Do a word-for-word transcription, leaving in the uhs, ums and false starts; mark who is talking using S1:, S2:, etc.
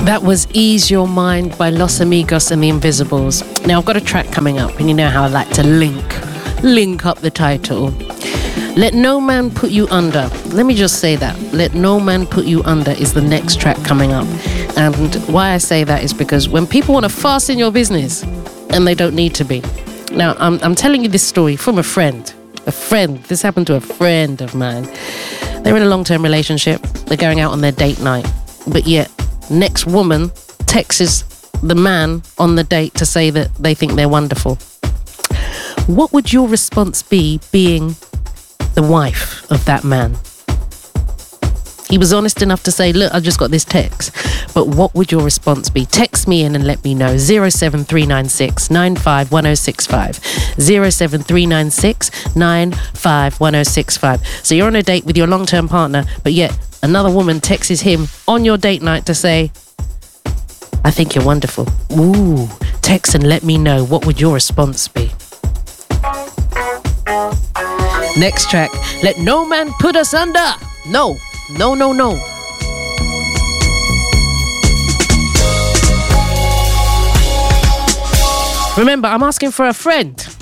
S1: That was Ease Your Mind by Los Amigos and the Invisibles. Now, I've got a track coming up, and you know how I like to link, link up the title. Let No Man Put You Under. Let me just say that. Let No Man Put You Under is the next track coming up. And why I say that is because when people want to fasten your business, and they don't need to be. Now, I'm, I'm telling you this story from a friend. A friend. This happened to a friend of mine. They're in a long-term relationship. They're going out on their date night. But yet, next woman texts the man on the date to say that they think they're wonderful. What would your response be being the wife of that man? He was honest enough to say, look, I just got this text. But what would your response be? Text me in and let me know. zero seven three nine six nine five one zero six five. zero seven three nine six nine five one zero six five. So you're on a date with your long-term partner, but yet another woman texts him on your date night to say, I think you're wonderful. Ooh, text and let me know. What would your response be? Next track, Let No Man Put Us Under. No, no, no, no. Remember, I'm asking for a friend.